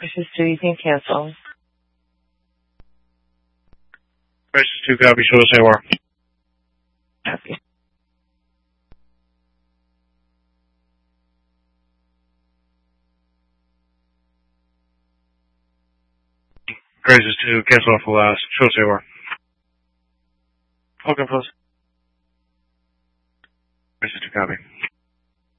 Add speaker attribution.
Speaker 1: Crisis 2, you can cancel.
Speaker 2: Crisis 2, copy. Show us AOR.
Speaker 1: Copy.
Speaker 2: Crisis 2, cancel off the last. Show us AOR.
Speaker 3: Okay, close.
Speaker 2: Crisis 2, copy.